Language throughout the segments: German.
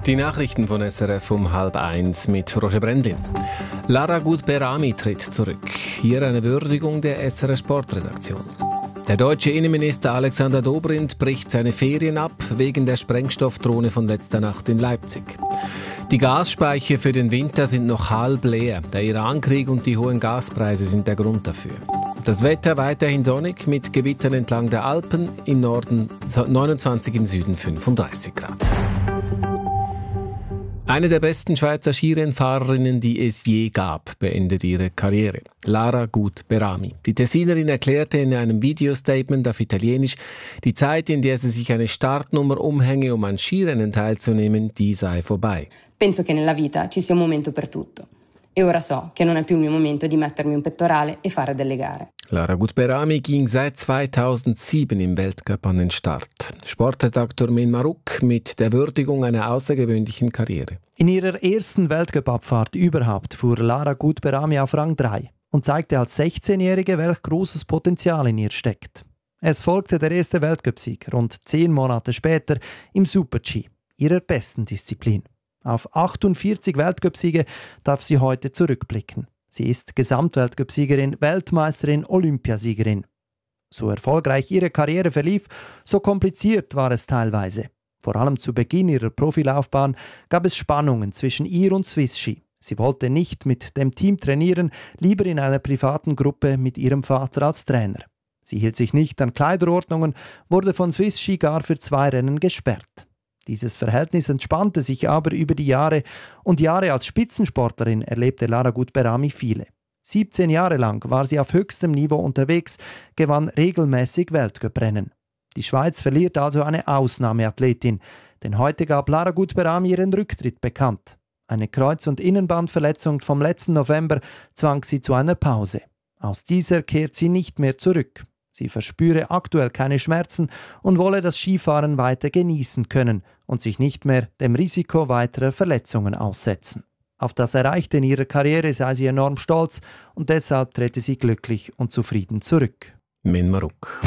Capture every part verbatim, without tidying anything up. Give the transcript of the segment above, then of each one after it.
Die Nachrichten von S R F um halb eins mit Roger Brendlin. Lara Gut-Berami tritt zurück. Hier eine Würdigung der S R F Sportredaktion. Der deutsche Innenminister Alexander Dobrindt bricht seine Ferien ab wegen der Sprengstoffdrohne von letzter Nacht in Leipzig. Die Gasspeicher für den Winter sind noch halb leer. Der Irankrieg und die hohen Gaspreise sind der Grund dafür. Das Wetter weiterhin sonnig mit Gewittern entlang der Alpen, im Norden neunundzwanzig, im Süden fünfunddreißig Grad. Eine der besten Schweizer Skirennfahrerinnen, die es je gab, beendet ihre Karriere. Lara Gut-Berami. Die Tessinerin erklärte in einem Videostatement auf Italienisch, die Zeit, in der sie sich eine Startnummer umhänge, um an Skirennen teilzunehmen, die sei vorbei. Penso che nella vita ci sia un momento per tutto. E ora so che non è più il mio momento di mettermi un pettorale e fare delle gare. Lara Gut-Berami ging seit zweitausendsieben im Weltcup an den Start. Sportredakteur Min Maruk mit der Würdigung einer außergewöhnlichen Karriere. In ihrer ersten Weltcup-Abfahrt überhaupt fuhr Lara Gut-Berami auf Rang drei und zeigte als sechzehnjährige, welch großes Potenzial in ihr steckt. Es folgte der erste Weltcupsieg rund zehn Monate später im Super-G, ihrer besten Disziplin. Auf achtundvierzig Weltcupsiege darf sie heute zurückblicken. Sie ist Gesamtweltcupsiegerin, Weltmeisterin, Olympiasiegerin. So erfolgreich ihre Karriere verlief, so kompliziert war es teilweise. Vor allem zu Beginn ihrer Profilaufbahn gab es Spannungen zwischen ihr und Swiss Ski. Sie wollte nicht mit dem Team trainieren, lieber in einer privaten Gruppe mit ihrem Vater als Trainer. Sie hielt sich nicht an Kleiderordnungen, wurde von Swiss Ski gar für zwei Rennen gesperrt. Dieses Verhältnis entspannte sich aber über die Jahre und Jahre als Spitzensportlerin erlebte Lara Gut-Berami viele. siebzehn Jahre lang war sie auf höchstem Niveau unterwegs, gewann regelmäßig Weltcuprennen. Die Schweiz verliert also eine Ausnahmeathletin, denn heute gab Lara Gut-Berami ihren Rücktritt bekannt. Eine Kreuz- und Innenbandverletzung vom letzten November zwang sie zu einer Pause. Aus dieser kehrt sie nicht mehr zurück. Sie verspüre aktuell keine Schmerzen und wolle das Skifahren weiter genießen können und sich nicht mehr dem Risiko weiterer Verletzungen aussetzen. Auf das Erreichte in ihrer Karriere sei sie enorm stolz und deshalb trete sie glücklich und zufrieden zurück. Min Maruk.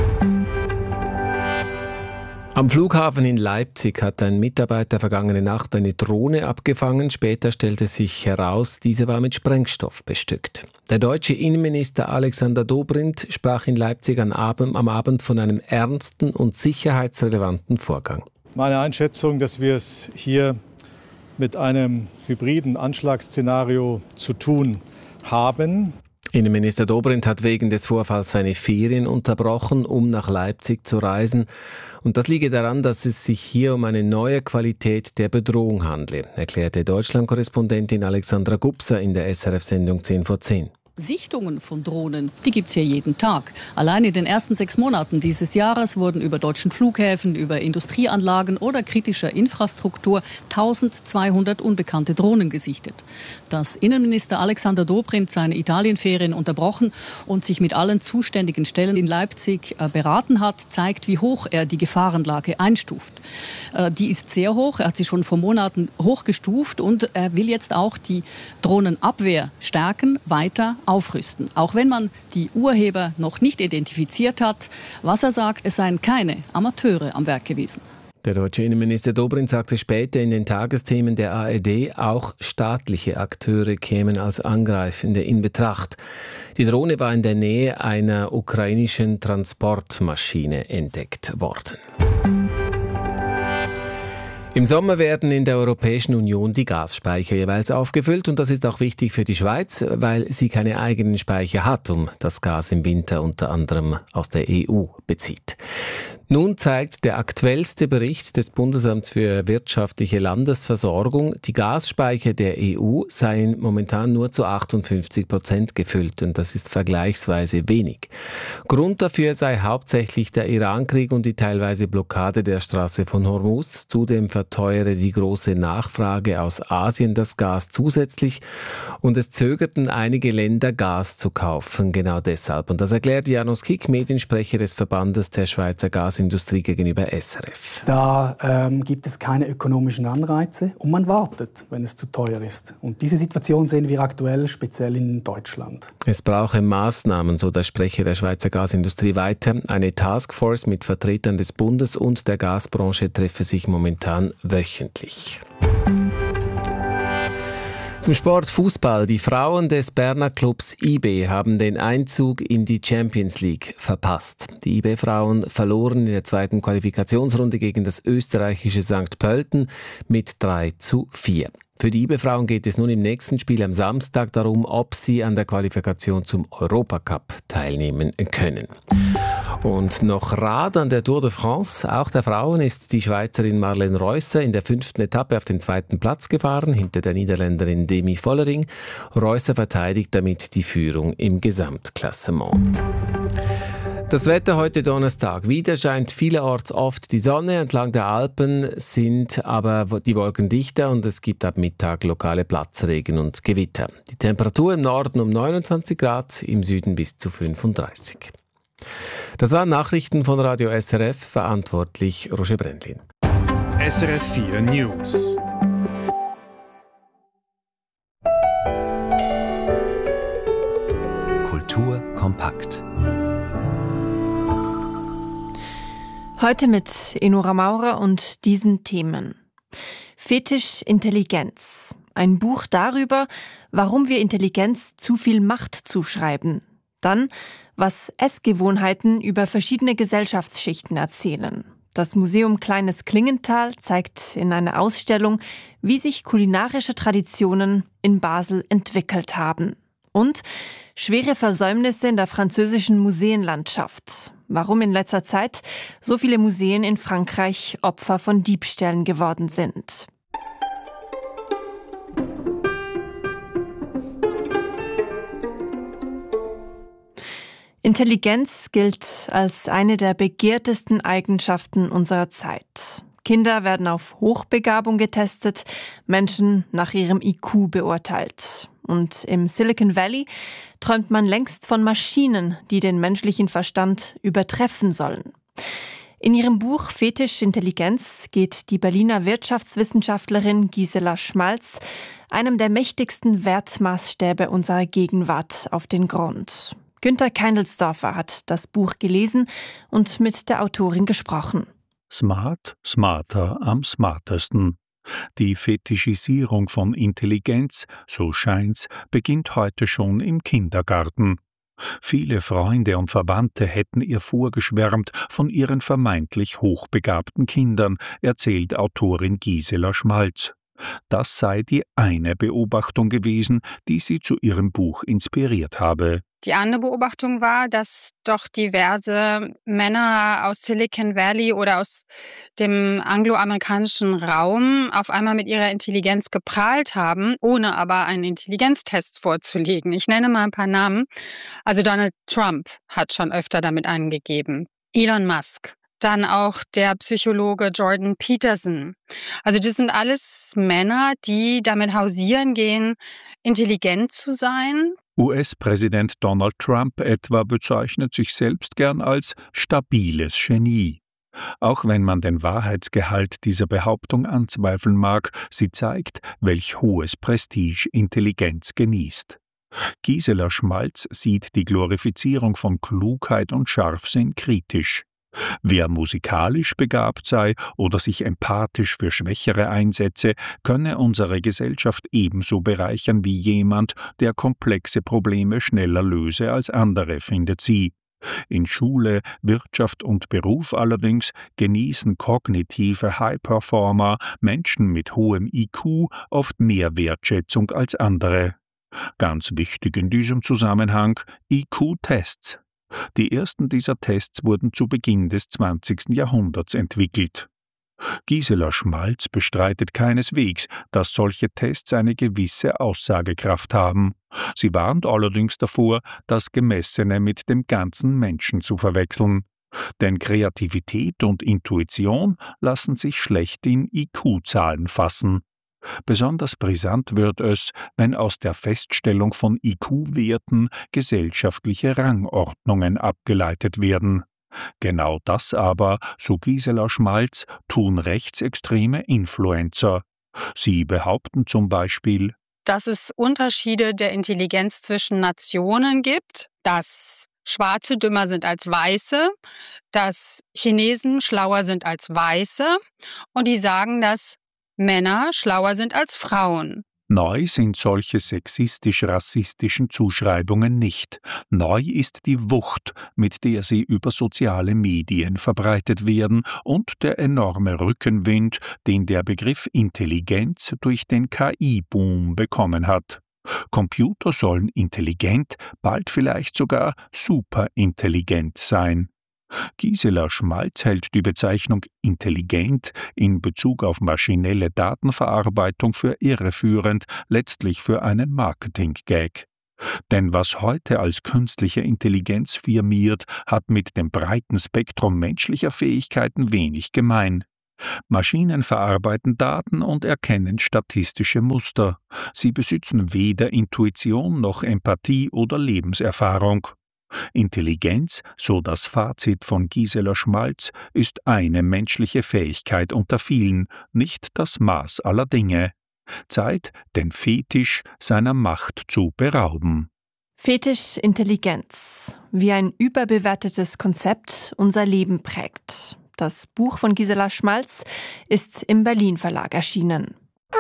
Am Flughafen in Leipzig hat ein Mitarbeiter vergangene Nacht eine Drohne abgefangen. Später stellte sich heraus, diese war mit Sprengstoff bestückt. Der deutsche Innenminister Alexander Dobrindt sprach in Leipzig am Abend, am Abend von einem ernsten und sicherheitsrelevanten Vorgang. Meine Einschätzung, dass wir es hier mit einem hybriden Anschlagsszenario zu tun haben. Innenminister Dobrindt hat wegen des Vorfalls seine Ferien unterbrochen, um nach Leipzig zu reisen. Und das liege daran, dass es sich hier um eine neue Qualität der Bedrohung handle, erklärte Deutschland-Korrespondentin Alexandra Gubser in der S R F-Sendung zehn vor zehn. Sichtungen von Drohnen, die gibt es hier jeden Tag. Allein in den ersten sechs Monaten dieses Jahres wurden über deutschen Flughäfen, über Industrieanlagen oder kritischer Infrastruktur eintausendzweihundert unbekannte Drohnen gesichtet. Dass Innenminister Alexander Dobrindt seine Italienferien unterbrochen und sich mit allen zuständigen Stellen in Leipzig äh, beraten hat, zeigt, wie hoch er die Gefahrenlage einstuft. Äh, die ist sehr hoch, er hat sie schon vor Monaten hochgestuft und er will jetzt auch die Drohnenabwehr stärken, weiter aufrüsten. Auch wenn man die Urheber noch nicht identifiziert hat, was er sagt, es seien keine Amateure am Werk gewesen. Der deutsche Innenminister Dobrindt sagte später in den Tagesthemen der A R D, auch staatliche Akteure kämen als Angreifende in Betracht. Die Drohne war in der Nähe einer ukrainischen Transportmaschine entdeckt worden. Im Sommer werden in der Europäischen Union die Gasspeicher jeweils aufgefüllt und das ist auch wichtig für die Schweiz, weil sie keine eigenen Speicher hat, um das Gas im Winter unter anderem aus der E U bezieht. Nun zeigt der aktuellste Bericht des Bundesamts für wirtschaftliche Landesversorgung, die Gasspeicher der E U seien momentan nur zu achtundfünfzig Prozent gefüllt und das ist vergleichsweise wenig. Grund dafür sei hauptsächlich der Irankrieg und die teilweise Blockade der Straße von Hormuz. Zudem verteuere die große Nachfrage aus Asien das Gas zusätzlich und es zögerten einige Länder Gas zu kaufen, genau deshalb. Und das erklärt Janos Kick, Mediensprecher des Verbandes der Schweizer Gas Industrie gegenüber S R F. Da ähm, gibt es keine ökonomischen Anreize und man wartet, wenn es zu teuer ist. Und diese Situation sehen wir aktuell speziell in Deutschland. Es brauche Maßnahmen, so der Sprecher der Schweizer Gasindustrie weiter. Eine Taskforce mit Vertretern des Bundes und der Gasbranche treffe sich momentan wöchentlich. Zum Sport Fußball. Die Frauen des Berner Clubs I B haben den Einzug in die Champions League verpasst. Die I B-Frauen verloren in der zweiten Qualifikationsrunde gegen das österreichische Sankt Pölten mit drei zu vier. Für die I B-Frauen geht es nun im nächsten Spiel am Samstag darum, ob sie an der Qualifikation zum Europacup teilnehmen können. Und noch Rad an der Tour de France. Auch der Frauen ist die Schweizerin Marlene Reusser in der fünften Etappe auf den zweiten Platz gefahren, hinter der Niederländerin Demi Vollering. Reusser verteidigt damit die Führung im Gesamtklassement. Das Wetter heute Donnerstag. Wieder scheint vielerorts oft die Sonne. Entlang der Alpen sind aber die Wolken dichter und es gibt ab Mittag lokale Platzregen und Gewitter. Die Temperatur im Norden um neunundzwanzig Grad, im Süden bis zu fünfunddreißig. Das waren Nachrichten von Radio S R F, verantwortlich Roger Brändlin. S R F vier News. Kultur kompakt. Heute mit Enora Maurer und diesen Themen. Fetisch Intelligenz. Ein Buch darüber, warum wir Intelligenz zu viel Macht zuschreiben. Dann, was Essgewohnheiten über verschiedene Gesellschaftsschichten erzählen. Das Museum Kleines Klingenthal zeigt in einer Ausstellung, wie sich kulinarische Traditionen in Basel entwickelt haben. Und schwere Versäumnisse in der französischen Museenlandschaft. Warum in letzter Zeit so viele Museen in Frankreich Opfer von Diebstählen geworden sind. Intelligenz gilt als eine der begehrtesten Eigenschaften unserer Zeit. Kinder werden auf Hochbegabung getestet, Menschen nach ihrem I Q beurteilt. Und im Silicon Valley träumt man längst von Maschinen, die den menschlichen Verstand übertreffen sollen. In ihrem Buch Fetisch Intelligenz geht die Berliner Wirtschaftswissenschaftlerin Gisela Schmalz einem der mächtigsten Wertmaßstäbe unserer Gegenwart auf den Grund. Günther Keindelsdorfer hat das Buch gelesen und mit der Autorin gesprochen. Smart, smarter, am smartesten. Die Fetischisierung von Intelligenz, so scheint's, beginnt heute schon im Kindergarten. Viele Freunde und Verwandte hätten ihr vorgeschwärmt von ihren vermeintlich hochbegabten Kindern, erzählt Autorin Gisela Schmalz. Das sei die eine Beobachtung gewesen, die sie zu ihrem Buch inspiriert habe. Die andere Beobachtung war, dass doch diverse Männer aus Silicon Valley oder aus dem angloamerikanischen Raum auf einmal mit ihrer Intelligenz geprahlt haben, ohne aber einen Intelligenztest vorzulegen. Ich nenne mal ein paar Namen. Also Donald Trump hat schon öfter damit angegeben. Elon Musk. Dann auch der Psychologe Jordan Peterson. Also das sind alles Männer, die damit hausieren gehen, intelligent zu sein. U S-Präsident Donald Trump etwa bezeichnet sich selbst gern als stabiles Genie. Auch wenn man den Wahrheitsgehalt dieser Behauptung anzweifeln mag, sie zeigt, welch hohes Prestige Intelligenz genießt. Gisela Schmalz sieht die Glorifizierung von Klugheit und Scharfsinn kritisch. Wer musikalisch begabt sei oder sich empathisch für Schwächere einsetze, könne unsere Gesellschaft ebenso bereichern wie jemand, der komplexe Probleme schneller löse als andere, findet sie. In Schule, Wirtschaft und Beruf allerdings genießen kognitive High-Performer, Menschen mit hohem I Q, oft mehr Wertschätzung als andere. Ganz wichtig in diesem Zusammenhang I Q-Tests. Die ersten dieser Tests wurden zu Beginn des zwanzigsten Jahrhunderts entwickelt. Gisela Schmalz bestreitet keineswegs, dass solche Tests eine gewisse Aussagekraft haben. Sie warnt allerdings davor, das Gemessene mit dem ganzen Menschen zu verwechseln. Denn Kreativität und Intuition lassen sich schlecht in I Q-Zahlen fassen. Besonders brisant wird es, wenn aus der Feststellung von I Q-Werten gesellschaftliche Rangordnungen abgeleitet werden. Genau das aber, so Gisela Schmalz, tun rechtsextreme Influencer. Sie behaupten zum Beispiel, dass es Unterschiede der Intelligenz zwischen Nationen gibt, dass Schwarze dümmer sind als Weiße, dass Chinesen schlauer sind als Weiße und die sagen, dass Männer schlauer sind als Frauen. Neu sind solche sexistisch-rassistischen Zuschreibungen nicht. Neu ist die Wucht, mit der sie über soziale Medien verbreitet werden und der enorme Rückenwind, den der Begriff Intelligenz durch den K I-Boom bekommen hat. Computer sollen intelligent, bald vielleicht sogar superintelligent sein. Gisela Schmalz hält die Bezeichnung intelligent in Bezug auf maschinelle Datenverarbeitung für irreführend, letztlich für einen Marketing-Gag. Denn was heute als künstliche Intelligenz firmiert, hat mit dem breiten Spektrum menschlicher Fähigkeiten wenig gemein. Maschinen verarbeiten Daten und erkennen statistische Muster. Sie besitzen weder Intuition noch Empathie oder Lebenserfahrung. Intelligenz, so das Fazit von Gisela Schmalz, ist eine menschliche Fähigkeit unter vielen, nicht das Maß aller Dinge. Zeit, den Fetisch seiner Macht zu berauben. Fetisch Intelligenz, wie ein überbewertetes Konzept unser Leben prägt. Das Buch von Gisela Schmalz ist im Berlin Verlag erschienen.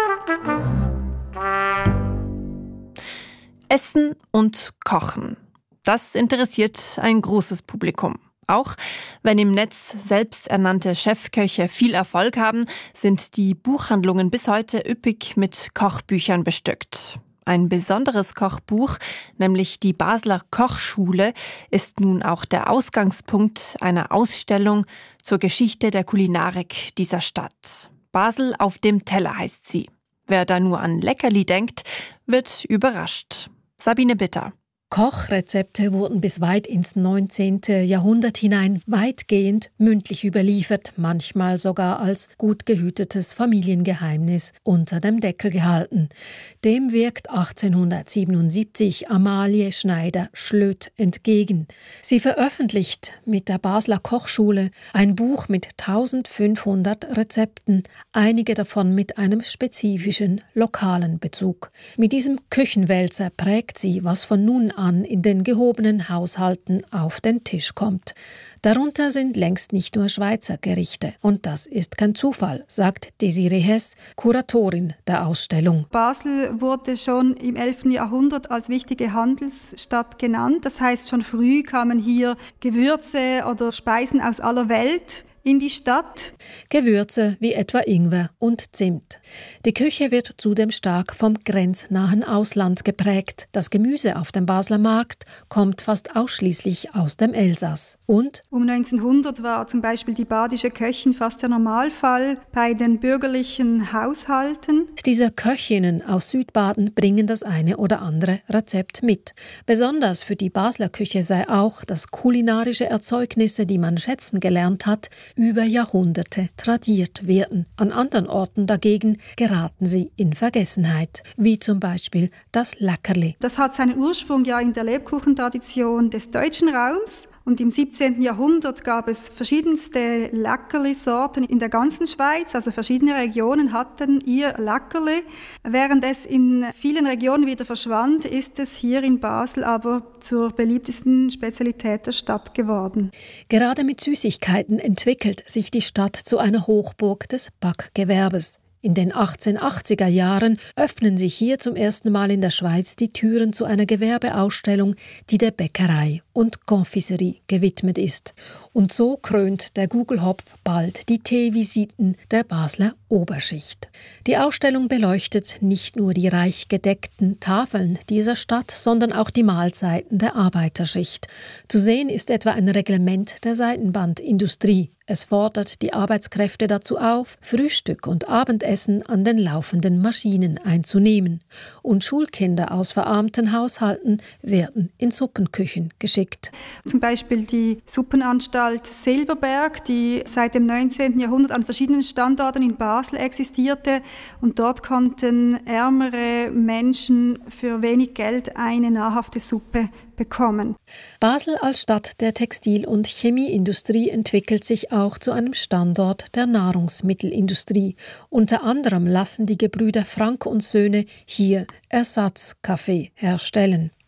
Essen und Kochen. Das interessiert ein großes Publikum. Auch wenn im Netz selbsternannte Chefköche viel Erfolg haben, sind die Buchhandlungen bis heute üppig mit Kochbüchern bestückt. Ein besonderes Kochbuch, nämlich die Basler Kochschule, ist nun auch der Ausgangspunkt einer Ausstellung zur Geschichte der Kulinarik dieser Stadt. Basel auf dem Teller heißt sie. Wer da nur an Leckerli denkt, wird überrascht. Sabine Bitter. Kochrezepte wurden bis weit ins neunzehnte Jahrhundert hinein weitgehend mündlich überliefert, manchmal sogar als gut gehütetes Familiengeheimnis unter dem Deckel gehalten. Dem wirkt achtzehnhundertsiebenundsiebzig Amalie Schneider-Schlöth entgegen. Sie veröffentlicht mit der Basler Kochschule ein Buch mit eintausendfünfhundert Rezepten, einige davon mit einem spezifischen lokalen Bezug. Mit diesem Küchenwälzer prägt sie, was von nun an in den gehobenen Haushalten auf den Tisch kommt. Darunter sind längst nicht nur Schweizer Gerichte. Und das ist kein Zufall, sagt Desiree Hess, Kuratorin der Ausstellung. Basel wurde schon im elften Jahrhundert als wichtige Handelsstadt genannt. Das heißt, schon früh kamen hier Gewürze oder Speisen aus aller Welt in die Stadt. Gewürze wie etwa Ingwer und Zimt. Die Küche wird zudem stark vom grenznahen Ausland geprägt. Das Gemüse auf dem Basler Markt kommt fast ausschließlich aus dem Elsass. Und um neunzehnhundert war zum Beispiel die badische Köchin fast der Normalfall bei den bürgerlichen Haushalten. Diese Köchinnen aus Südbaden bringen das eine oder andere Rezept mit. Besonders für die Basler Küche sei auch, dass kulinarische Erzeugnisse, die man schätzen gelernt hat, über Jahrhunderte tradiert werden. An anderen Orten dagegen geraten sie in Vergessenheit, wie zum Beispiel das Lackerli. Das hat seinen Ursprung ja in der Lebkuchentradition des deutschen Raums. Und im siebzehnten Jahrhundert gab es verschiedenste Lackerli-Sorten in der ganzen Schweiz. Also verschiedene Regionen hatten ihr Lackerli. Während es in vielen Regionen wieder verschwand, ist es hier in Basel aber zur beliebtesten Spezialität der Stadt geworden. Gerade mit Süßigkeiten entwickelt sich die Stadt zu einer Hochburg des Backgewerbes. In den achtzehnhundertachtziger Jahren öffnen sich hier zum ersten Mal in der Schweiz die Türen zu einer Gewerbeausstellung, die der Bäckerei und Confiserie gewidmet ist. Und so krönt der Gugelhopf bald die Teevisiten der Basler Oberschicht. Die Ausstellung beleuchtet nicht nur die reich gedeckten Tafeln dieser Stadt, sondern auch die Mahlzeiten der Arbeiterschicht. Zu sehen ist etwa ein Reglement der Seidenbandindustrie. Es fordert die Arbeitskräfte dazu auf, Frühstück und Abendessen an den laufenden Maschinen einzunehmen. Und Schulkinder aus verarmten Haushalten werden in Suppenküchen geschickt. Zum Beispiel die Suppenanstalt Silberberg, die seit dem neunzehnten Jahrhundert an verschiedenen Standorten in Basel existierte. Und dort konnten ärmere Menschen für wenig Geld eine nahrhafte Suppe bekommen. Basel als Stadt der Textil- und Chemieindustrie entwickelt sich auch zu einem Standort der Nahrungsmittelindustrie. Unter anderem lassen die Gebrüder Frank und Söhne hier Ersatzkaffee herstellen.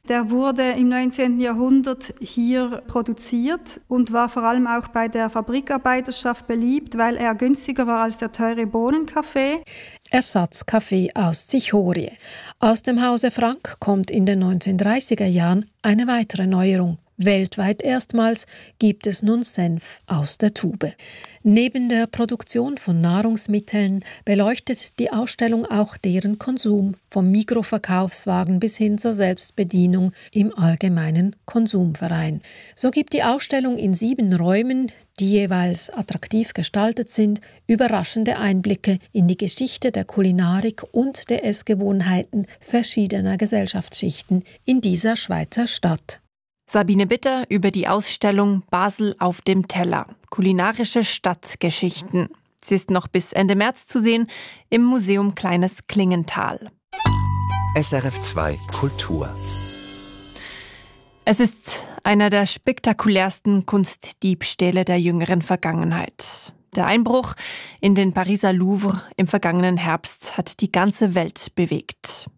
Der wurde im neunzehnten Jahrhundert hier produziert und war vor allem auch bei der Fabrikarbeiterschaft beliebt, weil er günstiger war als der teure Bohnenkaffee. Ersatzkaffee aus Cichorie. Aus dem Hause Frank kommt in den neunzehnhundertdreißiger Jahren eine weitere Neuerung. Weltweit erstmals gibt es nun Senf aus der Tube. Neben der Produktion von Nahrungsmitteln beleuchtet die Ausstellung auch deren Konsum, vom Mikroverkaufswagen bis hin zur Selbstbedienung im allgemeinen Konsumverein. So gibt die Ausstellung in sieben Räumen, die jeweils attraktiv gestaltet sind, überraschende Einblicke in die Geschichte der Kulinarik und der Essgewohnheiten verschiedener Gesellschaftsschichten in dieser Schweizer Stadt. Sabine Bitter über die Ausstellung Basel auf dem Teller. Kulinarische Stadtgeschichten. Sie ist noch bis Ende März zu sehen im Museum Kleines Klingenthal. S R F zwei Kultur. Es ist einer der spektakulärsten Kunstdiebstähle der jüngeren Vergangenheit. Der Einbruch in den Pariser Louvre im vergangenen Herbst hat die ganze Welt bewegt.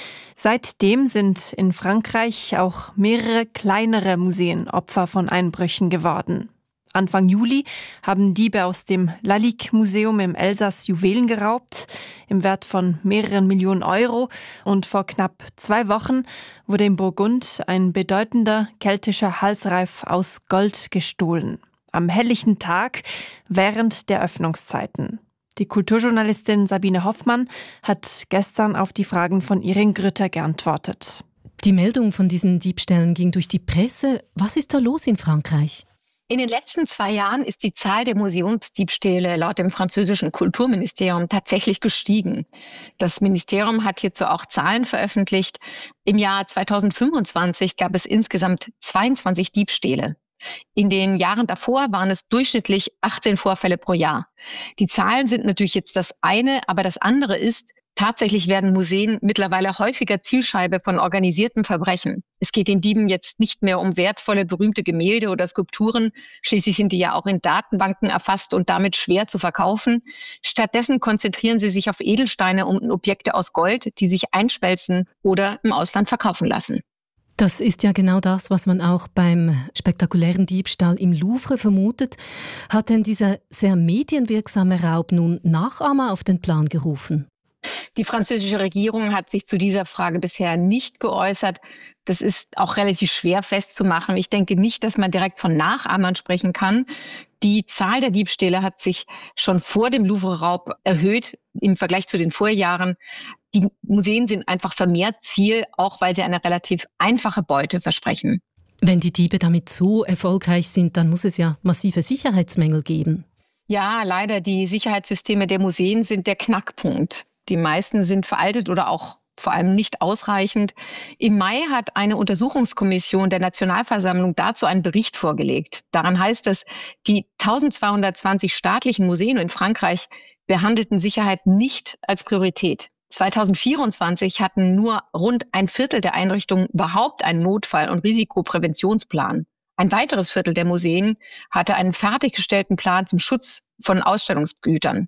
Seitdem sind in Frankreich auch mehrere kleinere Museen Opfer von Einbrüchen geworden. Anfang Juli haben Diebe aus dem Lalique-Museum im Elsass Juwelen geraubt, im Wert von mehreren Millionen Euro. Und vor knapp zwei Wochen wurde in Burgund ein bedeutender keltischer Halsreif aus Gold gestohlen. Am helllichten Tag während der Öffnungszeiten. Die Kulturjournalistin Sabine Hoffmann hat gestern auf die Fragen von Irene Grütter geantwortet. Die Meldung von diesen Diebstählen ging durch die Presse. Was ist da los in Frankreich? In den letzten zwei Jahren ist die Zahl der Museumsdiebstähle laut dem französischen Kulturministerium tatsächlich gestiegen. Das Ministerium hat hierzu auch Zahlen veröffentlicht. Im Jahr zweitausendfünfundzwanzig gab es insgesamt zweiundzwanzig Diebstähle. In den Jahren davor waren es durchschnittlich achtzehn Vorfälle pro Jahr. Die Zahlen sind natürlich jetzt das eine, aber das andere ist, tatsächlich werden Museen mittlerweile häufiger Zielscheibe von organisiertem Verbrechen. Es geht den Dieben jetzt nicht mehr um wertvolle, berühmte Gemälde oder Skulpturen. Schließlich sind die ja auch in Datenbanken erfasst und damit schwer zu verkaufen. Stattdessen konzentrieren sie sich auf Edelsteine und Objekte aus Gold, die sich einschmelzen oder im Ausland verkaufen lassen. Das ist ja genau das, was man auch beim spektakulären Diebstahl im Louvre vermutet. Hat denn dieser sehr medienwirksame Raub nun Nachahmer auf den Plan gerufen? Die französische Regierung hat sich zu dieser Frage bisher nicht geäußert. Das ist auch relativ schwer festzumachen. Ich denke nicht, dass man direkt von Nachahmern sprechen kann. Die Zahl der Diebstähle hat sich schon vor dem Louvre-Raub erhöht im Vergleich zu den Vorjahren. Die Museen sind einfach vermehrt Ziel, auch weil sie eine relativ einfache Beute versprechen. Wenn die Diebe damit so erfolgreich sind, dann muss es ja massive Sicherheitsmängel geben. Ja, leider, die Sicherheitssysteme der Museen sind der Knackpunkt. Die meisten sind veraltet oder auch vor allem nicht ausreichend. Im Mai hat eine Untersuchungskommission der Nationalversammlung dazu einen Bericht vorgelegt. Daran heißt es, die eintausendzweihundertzwanzig staatlichen Museen in Frankreich behandelten Sicherheit nicht als Priorität. zweitausendvierundzwanzig hatten nur rund ein Viertel der Einrichtungen überhaupt einen Notfall- und Risikopräventionsplan. Ein weiteres Viertel der Museen hatte einen fertiggestellten Plan zum Schutz von Ausstellungsgütern.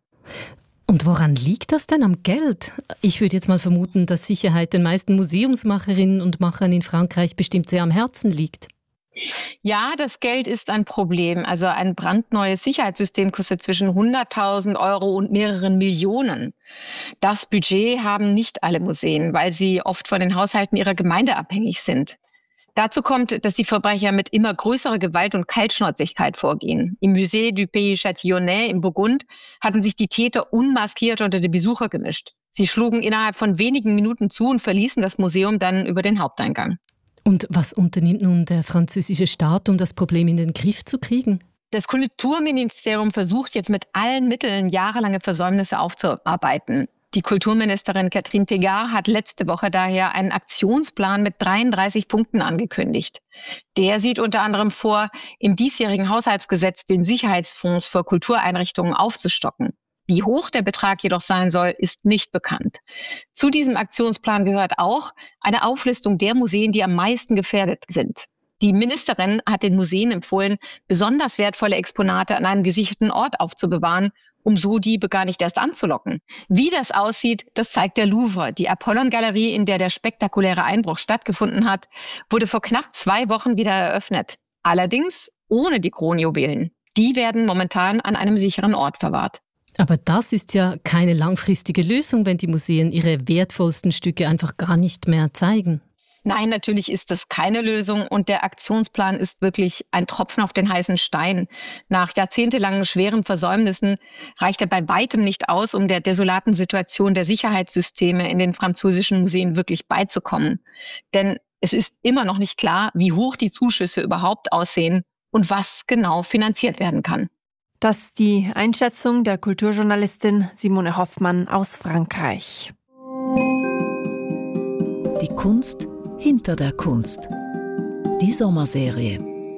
Und woran liegt das denn am Geld? Ich würde jetzt mal vermuten, dass Sicherheit den meisten Museumsmacherinnen und Machern in Frankreich bestimmt sehr am Herzen liegt. Ja, das Geld ist ein Problem. Also ein brandneues Sicherheitssystem kostet zwischen hunderttausend Euro und mehreren Millionen. Das Budget haben nicht alle Museen, weil sie oft von den Haushalten ihrer Gemeinde abhängig sind. Dazu kommt, dass die Verbrecher mit immer größerer Gewalt und Kaltschnäuzigkeit vorgehen. Im Musée du Pays Châtillonnais in Burgund hatten sich die Täter unmaskiert unter die Besucher gemischt. Sie schlugen innerhalb von wenigen Minuten zu und verließen das Museum dann über den Haupteingang. Und was unternimmt nun der französische Staat, um das Problem in den Griff zu kriegen? Das Kulturministerium versucht jetzt mit allen Mitteln, jahrelange Versäumnisse aufzuarbeiten. Die Kulturministerin Catherine Pégard hat letzte Woche daher einen Aktionsplan mit dreiunddreißig Punkten angekündigt. Der sieht unter anderem vor, im diesjährigen Haushaltsgesetz den Sicherheitsfonds für Kultureinrichtungen aufzustocken. Wie hoch der Betrag jedoch sein soll, ist nicht bekannt. Zu diesem Aktionsplan gehört auch eine Auflistung der Museen, die am meisten gefährdet sind. Die Ministerin hat den Museen empfohlen, besonders wertvolle Exponate an einem gesicherten Ort aufzubewahren um so Diebe gar nicht erst anzulocken. Wie das aussieht, das zeigt der Louvre. Die Apollon-Galerie, in der der spektakuläre Einbruch stattgefunden hat, wurde vor knapp zwei Wochen wieder eröffnet. Allerdings ohne die Kronjuwelen. Die werden momentan an einem sicheren Ort verwahrt. Aber das ist ja keine langfristige Lösung, wenn die Museen ihre wertvollsten Stücke einfach gar nicht mehr zeigen. Nein, natürlich ist das keine Lösung und der Aktionsplan ist wirklich ein Tropfen auf den heißen Stein. Nach jahrzehntelangen schweren Versäumnissen reicht er bei weitem nicht aus, um der desolaten Situation der Sicherheitssysteme in den französischen Museen wirklich beizukommen. Denn es ist immer noch nicht klar, wie hoch die Zuschüsse überhaupt aussehen und was genau finanziert werden kann. Das ist die Einschätzung der Kulturjournalistin Simone Hoffmann aus Frankreich. Die Kunst hinter der Kunst. Die Sommerserie.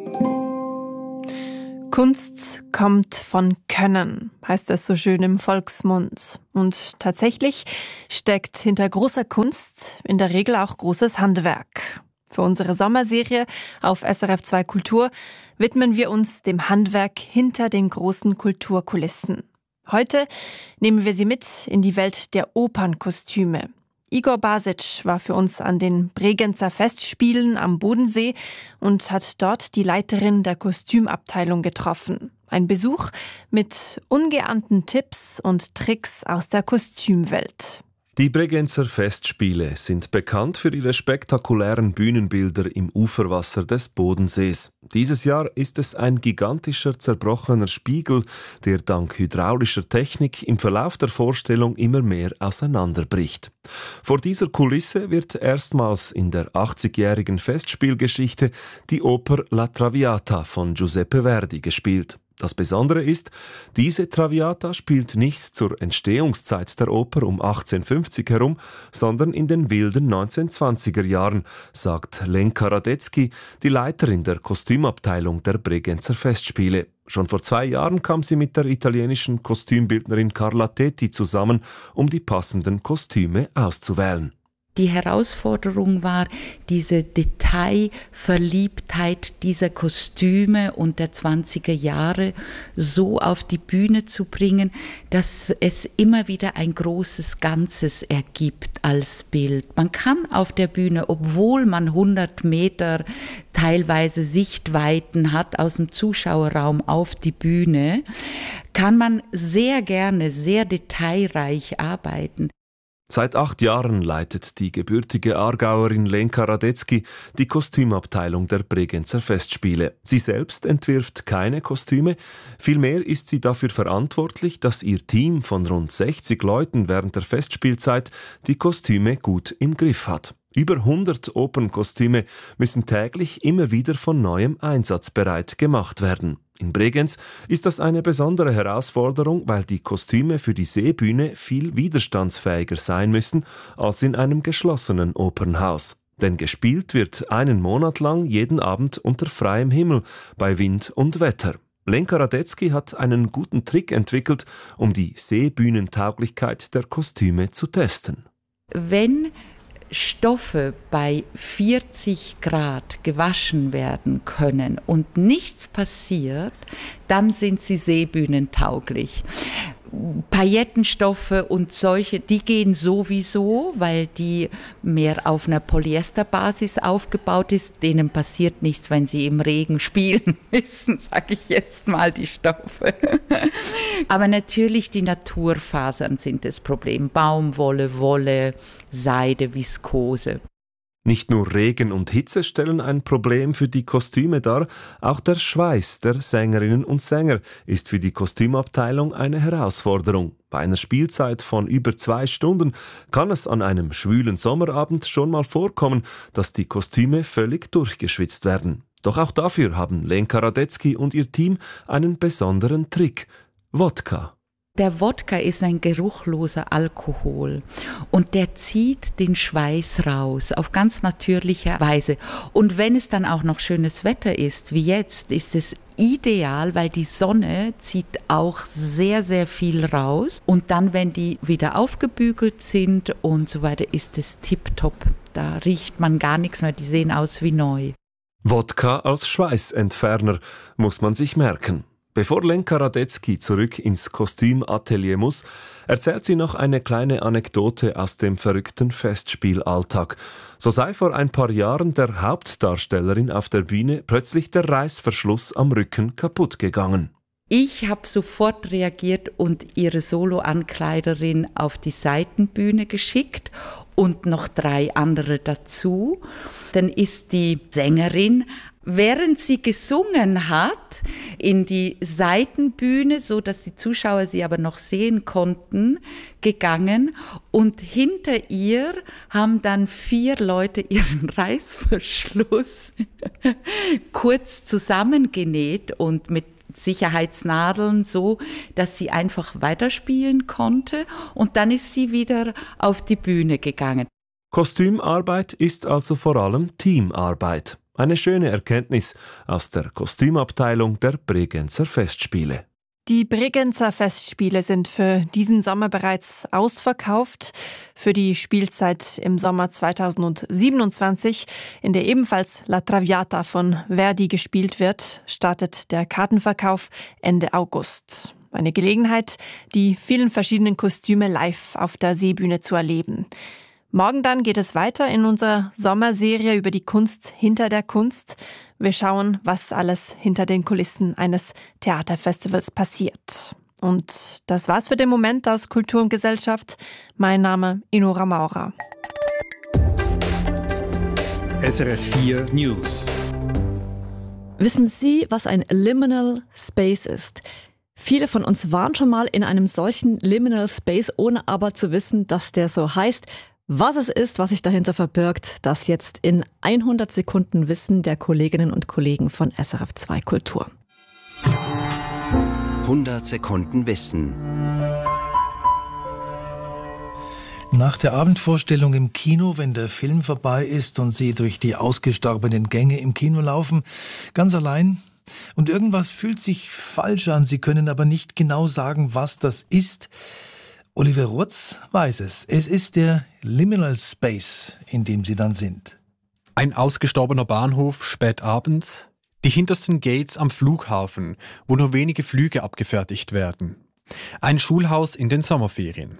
Kunst kommt von Können, heißt es so schön im Volksmund. Und tatsächlich steckt hinter großer Kunst in der Regel auch großes Handwerk. Für unsere Sommerserie auf S R F zwei Kultur widmen wir uns dem Handwerk hinter den großen Kulturkulissen. Heute nehmen wir Sie mit in die Welt der Opernkostüme. Igor Basic war für uns an den Bregenzer Festspielen am Bodensee und hat dort die Leiterin der Kostümabteilung getroffen. Ein Besuch mit ungeahnten Tipps und Tricks aus der Kostümwelt. Die Bregenzer Festspiele sind bekannt für ihre spektakulären Bühnenbilder im Uferwasser des Bodensees. Dieses Jahr ist es ein gigantischer zerbrochener Spiegel, der dank hydraulischer Technik im Verlauf der Vorstellung immer mehr auseinanderbricht. Vor dieser Kulisse wird erstmals in der achtzigjährigen Festspielgeschichte die Oper La Traviata von Giuseppe Verdi gespielt. Das Besondere ist, diese Traviata spielt nicht zur Entstehungszeit der Oper um achtzehnhundertfünfzig herum, sondern in den wilden neunzehnhundertzwanziger Jahren, sagt Lenka Radetzky, die Leiterin der Kostümabteilung der Bregenzer Festspiele. Schon vor zwei Jahren kam sie mit der italienischen Kostümbildnerin Carla Tetti zusammen, um die passenden Kostüme auszuwählen. Die Herausforderung war, diese Detailverliebtheit dieser Kostüme und der zwanziger Jahre so auf die Bühne zu bringen, dass es immer wieder ein großes Ganzes ergibt als Bild. Man kann auf der Bühne, obwohl man hundert Meter teilweise Sichtweiten hat aus dem Zuschauerraum auf die Bühne, kann man sehr gerne, sehr detailreich arbeiten. Seit acht Jahren leitet die gebürtige Aargauerin Lenka Radetzky die Kostümabteilung der Bregenzer Festspiele. Sie selbst entwirft keine Kostüme, vielmehr ist sie dafür verantwortlich, dass ihr Team von rund sechzig Leuten während der Festspielzeit die Kostüme gut im Griff hat. Über hundert Opernkostüme müssen täglich immer wieder von neuem einsatzbereit gemacht werden. In Bregenz ist das eine besondere Herausforderung, weil die Kostüme für die Seebühne viel widerstandsfähiger sein müssen als in einem geschlossenen Opernhaus. Denn gespielt wird einen Monat lang jeden Abend unter freiem Himmel, bei Wind und Wetter. Lenka Radetzky hat einen guten Trick entwickelt, um die Seebühnentauglichkeit der Kostüme zu testen. Wenn Stoffe bei vierzig Grad gewaschen werden können und nichts passiert, dann sind sie seebühnentauglich. Paillettenstoffe und solche, die gehen sowieso, weil die mehr auf einer Polyesterbasis aufgebaut ist. Denen passiert nichts, wenn sie im Regen spielen müssen, sage ich jetzt mal, die Stoffe. Aber natürlich die Naturfasern sind das Problem. Baumwolle, Wolle, Seide, Viskose. Nicht nur Regen und Hitze stellen ein Problem für die Kostüme dar, auch der Schweiß der Sängerinnen und Sänger ist für die Kostümabteilung eine Herausforderung. Bei einer Spielzeit von über zwei Stunden kann es an einem schwülen Sommerabend schon mal vorkommen, dass die Kostüme völlig durchgeschwitzt werden. Doch auch dafür haben Lenka Radetzky und ihr Team einen besonderen Trick: Wodka. Der Wodka ist ein geruchloser Alkohol und der zieht den Schweiß raus auf ganz natürliche Weise. Und wenn es dann auch noch schönes Wetter ist, wie jetzt, ist es ideal, weil die Sonne zieht auch sehr, sehr viel raus. Und dann, wenn die wieder aufgebügelt sind und so weiter, ist es tipptopp. Da riecht man gar nichts mehr, die sehen aus wie neu. Wodka als Schweißentferner muss man sich merken. Bevor Lenka Radetzky zurück ins Kostümatelier muss, erzählt sie noch eine kleine Anekdote aus dem verrückten Festspielalltag. So sei vor ein paar Jahren der Hauptdarstellerin auf der Bühne plötzlich der Reißverschluss am Rücken kaputt gegangen. Ich habe sofort reagiert und ihre Solo-Ankleiderin auf die Seitenbühne geschickt und noch drei andere dazu. Dann ist die Sängerin, während sie gesungen hat, in die Seitenbühne, so dass die Zuschauer sie aber noch sehen konnten, gegangen. Und hinter ihr haben dann vier Leute ihren Reißverschluss kurz zusammengenäht und mit Sicherheitsnadeln so, dass sie einfach weiterspielen konnte. Und dann ist sie wieder auf die Bühne gegangen. Kostümarbeit ist also vor allem Teamarbeit. Eine schöne Erkenntnis aus der Kostümabteilung der Bregenzer Festspiele. Die Bregenzer Festspiele sind für diesen Sommer bereits ausverkauft. Für die Spielzeit im Sommer zweitausendsiebenundzwanzig, in der ebenfalls La Traviata von Verdi gespielt wird, startet der Kartenverkauf Ende August. Eine Gelegenheit, die vielen verschiedenen Kostüme live auf der Seebühne zu erleben. Morgen dann geht es weiter in unserer Sommerserie über die Kunst hinter der Kunst. Wir schauen, was alles hinter den Kulissen eines Theaterfestivals passiert. Und das war's für den Moment aus Kultur und Gesellschaft. Mein Name Inora Maurer. S R F vier News. Wissen Sie, was ein Liminal Space ist? Viele von uns waren schon mal in einem solchen Liminal Space, ohne aber zu wissen, dass der so heißt. Was es ist, was sich dahinter verbirgt, das jetzt in hundert Sekunden Wissen der Kolleginnen und Kollegen von S R F zwei Kultur. hundert Sekunden Wissen. Nach der Abendvorstellung im Kino, wenn der Film vorbei ist und Sie durch die ausgestorbenen Gänge im Kino laufen, ganz allein, und irgendwas fühlt sich falsch an, Sie können aber nicht genau sagen, was das ist. Oliver Rutz weiß es. Es ist der Liminal Space, in dem Sie dann sind. Ein ausgestorbener Bahnhof spät abends, die hintersten Gates am Flughafen, wo nur wenige Flüge abgefertigt werden. Ein Schulhaus in den Sommerferien.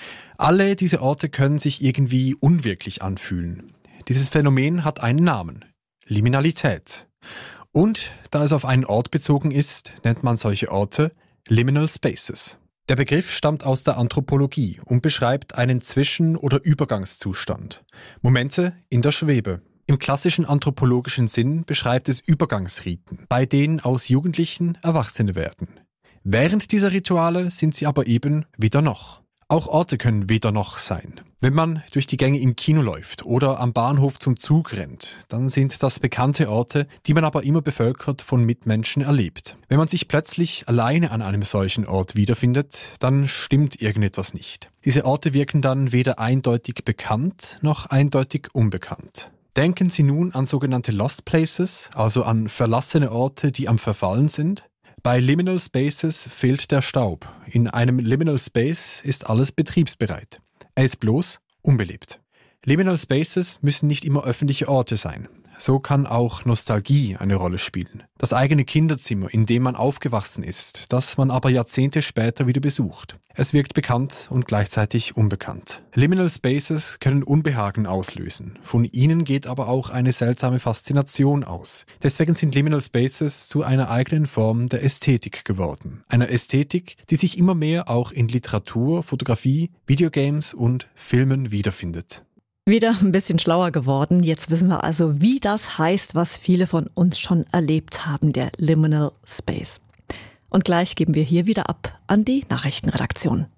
Alle diese Orte können sich irgendwie unwirklich anfühlen. Dieses Phänomen hat einen Namen: Liminalität. Und da es auf einen Ort bezogen ist, nennt man solche Orte Liminal Spaces. Der Begriff stammt aus der Anthropologie und beschreibt einen Zwischen- oder Übergangszustand. Momente in der Schwebe. Im klassischen anthropologischen Sinn beschreibt es Übergangsriten, bei denen aus Jugendlichen Erwachsene werden. Während dieser Rituale sind sie aber eben weder noch. Auch Orte können weder noch sein. Wenn man durch die Gänge im Kino läuft oder am Bahnhof zum Zug rennt, dann sind das bekannte Orte, die man aber immer bevölkert von Mitmenschen erlebt. Wenn man sich plötzlich alleine an einem solchen Ort wiederfindet, dann stimmt irgendetwas nicht. Diese Orte wirken dann weder eindeutig bekannt noch eindeutig unbekannt. Denken Sie nun an sogenannte Lost Places, also an verlassene Orte, die am Verfallen sind. Bei Liminal Spaces fehlt der Staub. In einem Liminal Space ist alles betriebsbereit. Er ist bloß unbelebt. Liminal Spaces müssen nicht immer öffentliche Orte sein. So kann auch Nostalgie eine Rolle spielen. Das eigene Kinderzimmer, in dem man aufgewachsen ist, das man aber Jahrzehnte später wieder besucht. Es wirkt bekannt und gleichzeitig unbekannt. Liminal Spaces können Unbehagen auslösen. Von ihnen geht aber auch eine seltsame Faszination aus. Deswegen sind Liminal Spaces zu einer eigenen Form der Ästhetik geworden. Einer Ästhetik, die sich immer mehr auch in Literatur, Fotografie, Videogames und Filmen wiederfindet. Wieder ein bisschen schlauer geworden. Jetzt wissen wir also, wie das heißt, was viele von uns schon erlebt haben, der Liminal Space. Und gleich geben wir hier wieder ab an die Nachrichtenredaktion.